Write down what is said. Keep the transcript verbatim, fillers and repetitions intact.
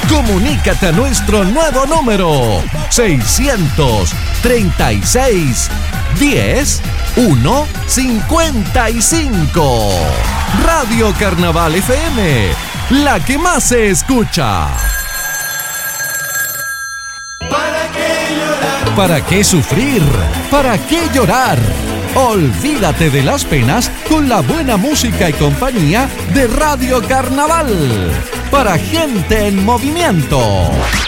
Comunícate a nuestro nuevo número seiscientos treinta y seis, diez, uno, cincuenta y cinco. Radio Carnaval F M, la que más se escucha. ¿Para qué llorar? ¿Para qué sufrir? ¿Para qué llorar? Olvídate de las penas con la buena música y compañía de Radio Carnaval. Para gente en movimiento.